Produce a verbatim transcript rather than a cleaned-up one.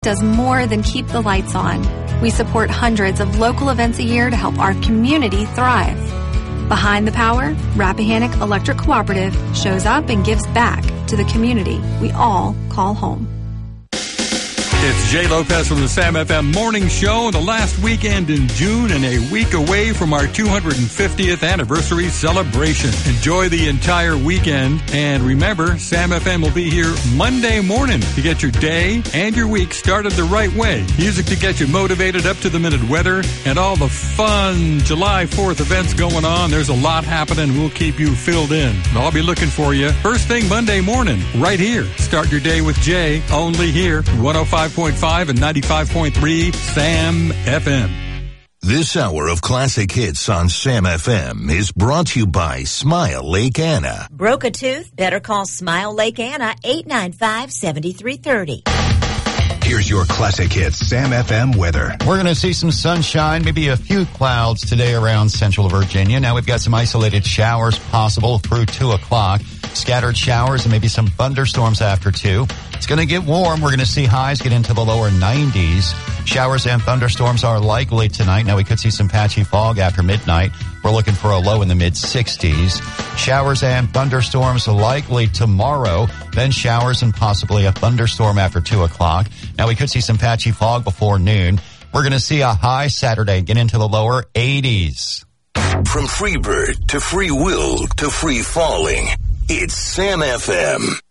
does more than keep the lights on. We support hundreds of local events a year to help our community thrive. Behind the Power, Rappahannock Electric Cooperative shows up and gives back to the community we all call home. It's Jay Lopez from the Sam F M Morning Show, the last weekend in June and a week away from our two hundred fiftieth anniversary celebration. Enjoy the entire weekend, and remember, Sam F M will be here Monday morning to get your day and your week started the right way. Music to get you motivated, up to the minute weather, and all the fun July fourth events going on. There's a lot happening. We'll keep you filled in. I'll be looking for you first thing Monday morning, right here. Start your day with Jay, only here, one oh five point five and ninety-five point three Sam F M. This hour of classic hits on Sam F M is brought to you by Smile Lake Anna. Broke a tooth? Better call Smile Lake Anna, eight nine five, seven three three zero. Here's your classic hits Sam F M weather. We're going to see some sunshine, maybe a few clouds today around central Virginia. Now we've got some isolated showers possible through two o'clock. Scattered showers and maybe some thunderstorms after two. It's going to get warm. We're going to see highs get into the lower nineties. Showers and thunderstorms are likely tonight. Now we could see some patchy fog after midnight. We're looking for a low in the mid sixties. Showers and thunderstorms likely tomorrow. Then showers and possibly a thunderstorm after two o'clock. Now we could see some patchy fog before noon. We're going to see a high Saturday get into the lower eighties. From free bird to free will to free falling, it's Sam F M.